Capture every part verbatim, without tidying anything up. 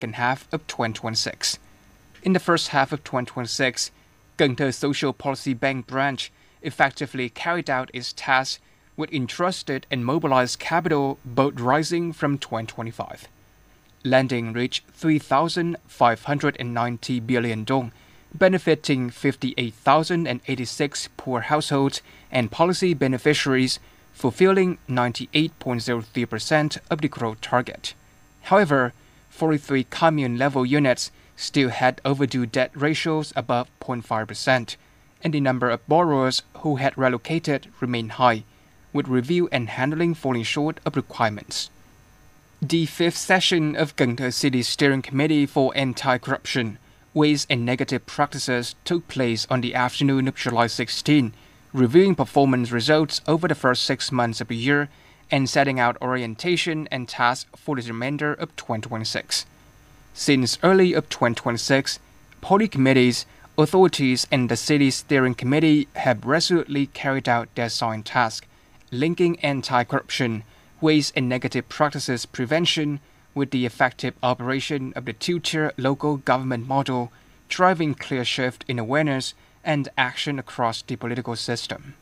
second half of twenty twenty-six. In the first half of twenty twenty-six, Cần Thơ Social Policy Bank branch effectively carried out its tasks with entrusted and mobilized capital both rising from twenty twenty-five. Lending reached three thousand five hundred ninety billion dong, benefiting fifty-eight thousand eighty-six poor households and policy beneficiaries, fulfilling ninety-eight point zero three percent of the growth target. However, forty-three commune-level units still had overdue debt ratios above zero point five percent, and the number of borrowers who had relocated remained high, with review and handling falling short of requirements. The fifth session of Cần Thơ City Steering Committee for Anti-Corruption, Waste and Negative Practices took place on the afternoon of July sixteenth, reviewing performance results over the first six months of the year and setting out orientation and tasks for the remainder of twenty twenty-six. Since early of twenty twenty-six, party committees, authorities, and the City Steering Committee have resolutely carried out their assigned task, linking anti-corruption, waste and negative practices prevention with the effective operation of the two-tier local government model, driving clear shift in awareness and action across the political system.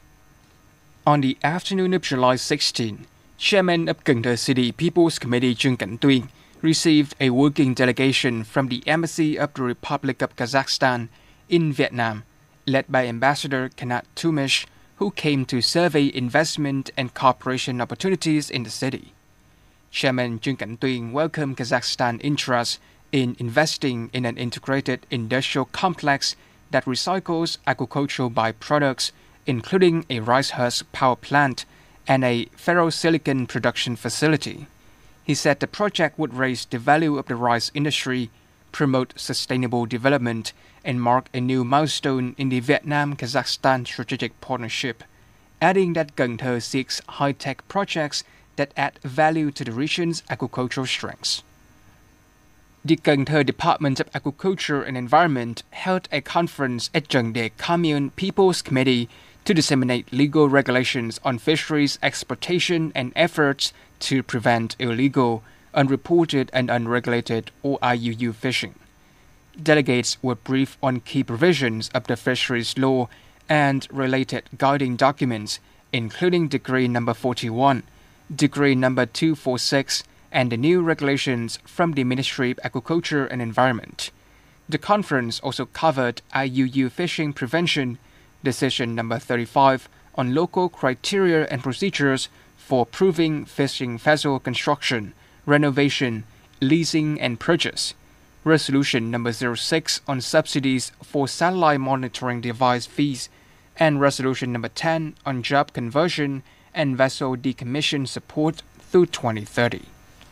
On the afternoon of July sixteenth, Chairman of Cần Thơ City People's Committee Trương Cảnh Tuyên received a working delegation from the Embassy of the Republic of Kazakhstan in Vietnam, led by Ambassador Kanat Tumish, who came to survey investment and cooperation opportunities in the city. Chairman Trương Cảnh Tuyên welcomed Kazakhstan's interest in investing in an integrated industrial complex that recycles agricultural byproducts, including a rice husk power plant and a ferrosilicon production facility. He said the project would raise the value of the rice industry, promote sustainable development, and mark a new milestone in the Vietnam-Kazakhstan strategic partnership, adding that Cần Thơ seeks high-tech projects that add value to the region's agricultural strengths. The Cần Thơ Department of Agriculture and Environment held a conference at Trần Đề Commune People's Committee to disseminate legal regulations on fisheries exploitation and efforts to prevent illegal, unreported and unregulated or I U U fishing. Delegates were briefed on key provisions of the fisheries law and related guiding documents, including Decree number forty-one, Decree number two forty-six, and the new regulations from the Ministry of Agriculture and Environment. The conference also covered I U U fishing prevention, Decision number thirty-five on local criteria and procedures for approving fishing vessel construction, renovation, leasing and purchase, Resolution number zero six on subsidies for satellite monitoring device fees, and Resolution number ten on job conversion and vessel decommission support through twenty thirty.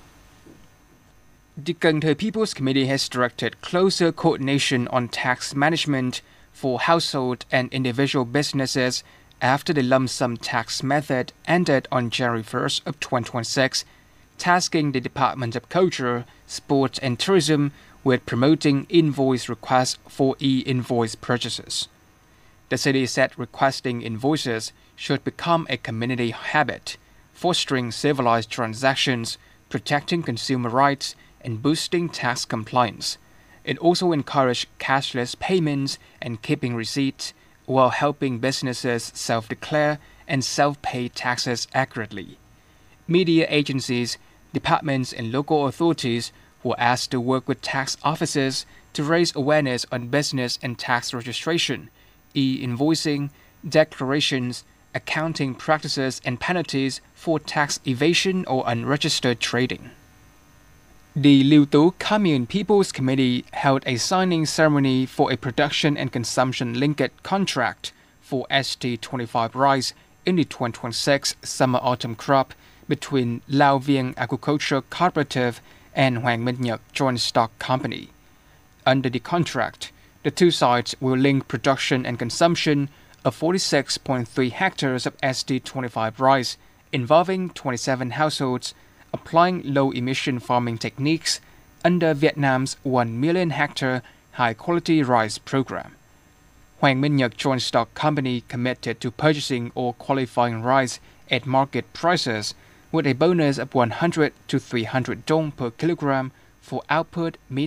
The Cần Thơ People's Committee has directed closer coordination on tax management for household and individual businesses after the lump sum tax method ended on January first of twenty twenty-six, tasking the Department of Culture, Sport and Tourism with promoting invoice requests for e-invoice purchases. The city said requesting invoices should become a community habit, fostering civilized transactions, protecting consumer rights, and boosting tax compliance. It also encouraged cashless payments and keeping receipts while helping businesses self-declare and self-pay taxes accurately. Media agencies, departments, and local authorities were asked to work with tax offices to raise awareness on business and tax registration, e-invoicing, declarations, accounting practices, and penalties for tax evasion or unregistered trading. The Liu Tu Commune People's Committee held a signing ceremony for a production and consumption linked contract for S T twenty-five rice in the twenty twenty-six summer-autumn crop between Lao Vieng Agriculture Cooperative and Hoàng Minh Nhật Joint Stock Company. Under the contract, the two sides will link production and consumption of forty-six point three hectares of S T twenty-five rice involving twenty-seven households, applying low-emission farming techniques under Vietnam's one million hectare high-quality rice program. Hoàng Minh Nhật Joint Stock Company committed to purchasing all qualifying rice at market prices with a bonus of one hundred to three hundred dong per kilogram for output meet